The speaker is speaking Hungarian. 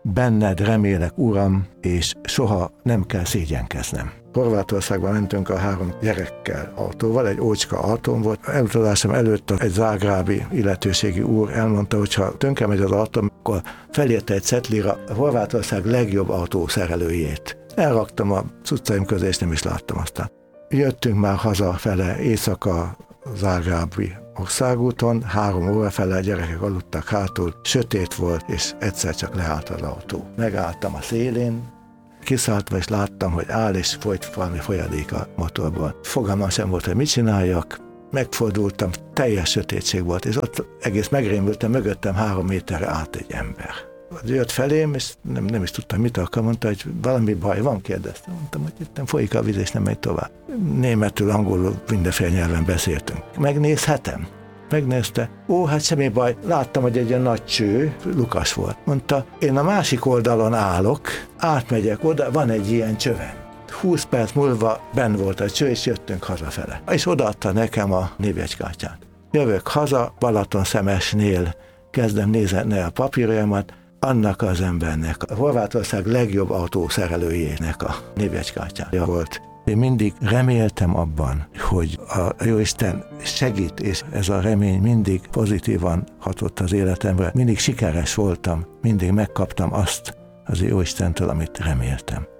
benned remélek, Uram, és soha nem kell szégyenkeznem. Horvátországban mentünk a 3 gyerekkel autóval, egy ócska autón volt. Elutazásom előtt egy zágrábi illetőségi úr elmondta, hogy ha tönkre megy az autóm, akkor felírta egy cetlira a Horvátország legjobb autószerelőjét. Elraktam a cuccaim közé, és nem is láttam aztán. Jöttünk már hazafele éjszaka zágrábi országúton, 3 óra fele a gyerekek aludtak hátul, sötét volt, és egyszer csak leállt az autó. Megálltam a szélén, kiszálltam, és láttam, hogy áll, és folyt valami folyadék a motorból. Fogalmam sem volt, hogy mit csináljak. Megfordultam, teljes sötétség volt, és ott egész megrémültem, mögöttem 3 méterre állt egy ember. Jött felém, és nem is tudtam, mit akar, mondta, hogy valami baj van, kérdeztem. Mondtam, hogy itt nem folyik a víz, és nem megy tovább. Németül, angolul, mindenféle nyelven beszéltünk. Megnézhetem? Megnézte. Ó, hát semmi baj. Láttam, hogy egy ilyen nagy cső, Lukas volt. Mondta, én a másik oldalon állok, átmegyek oda, van egy ilyen csövem. 20 perc múlva benn volt a cső, és jöttünk hazafele. És odaadta nekem a névjegykártyát. Jövök haza, Balatonszemesnél kezdem nézni a papírjaimat, annak az embernek, a Horvátország legjobb autószerelőjének a névjegykártyája volt. Én mindig reméltem abban, hogy a Jóisten segít, és ez a remény mindig pozitívan hatott az életemre. Mindig sikeres voltam, mindig megkaptam azt az Jóistentől, amit reméltem.